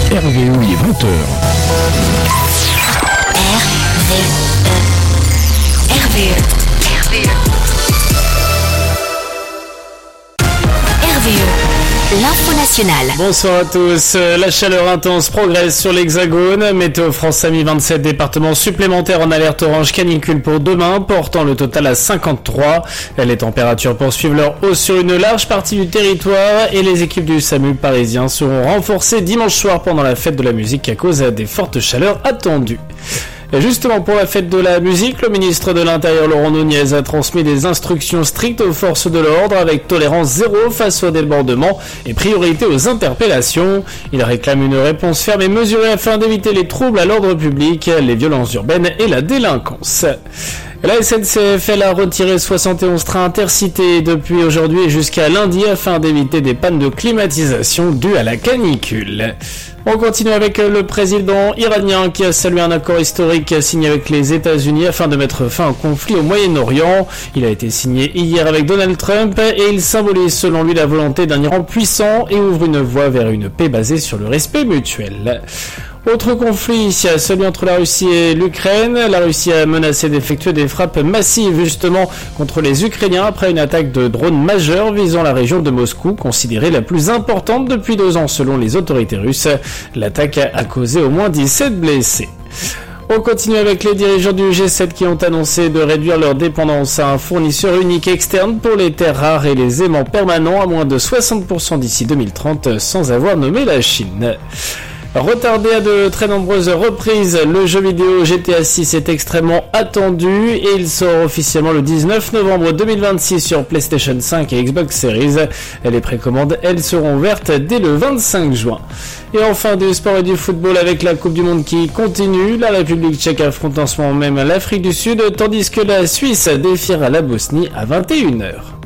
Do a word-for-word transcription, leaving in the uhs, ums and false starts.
R V E, il est vingt heures. R V E. R V E. R V E. R V E. L'info nationale. Bonsoir à tous. La chaleur intense progresse sur l'Hexagone. Météo France a mis vingt-sept départements supplémentaires en alerte orange canicule pour demain, portant le total à cinquante-trois. Les températures poursuivent leur hausse sur une large partie du territoire et les équipes du SAMU parisien seront renforcées dimanche soir pendant la fête de la musique à cause des fortes chaleurs attendues. Et justement, pour la fête de la musique, le ministre de l'Intérieur Laurent Nunez a transmis des instructions strictes aux forces de l'ordre avec tolérance zéro face au débordement et priorité aux interpellations. Il réclame une réponse ferme et mesurée afin d'éviter les troubles à l'ordre public, les violences urbaines et la délinquance. La S N C F elle a retiré soixante et onze trains intercités depuis aujourd'hui et jusqu'à lundi afin d'éviter des pannes de climatisation dues à la canicule. On continue avec le président iranien qui a salué un accord historique signé avec les États-Unis afin de mettre fin au conflit au Moyen-Orient. Il a été signé hier avec Donald Trump et il symbolise selon lui la volonté d'un Iran puissant et ouvre une voie vers une paix basée sur le respect mutuel. Autre conflit, celui entre la Russie et l'Ukraine. La Russie a menacé d'effectuer des frappes massives justement contre les Ukrainiens après une attaque de drones majeure visant la région de Moscou, considérée la plus importante depuis deux ans selon les autorités russes. L'attaque a causé au moins dix-sept blessés. On continue avec les dirigeants du G sept qui ont annoncé de réduire leur dépendance à un fournisseur unique externe pour les terres rares et les aimants permanents à moins de soixante pour cent d'ici deux mille trente sans avoir nommé la Chine. Retardé à de très nombreuses reprises, le jeu vidéo G T A six est extrêmement attendu et il sort officiellement le dix-neuf novembre deux mille vingt-six sur PlayStation cinq et Xbox Series. Les précommandes, elles, seront ouvertes dès le vingt-cinq juin. Et enfin, du sport et du football avec la Coupe du Monde qui continue. La République tchèque affronte en ce moment même l'Afrique du Sud, tandis que la Suisse défiera la Bosnie à vingt et une heures.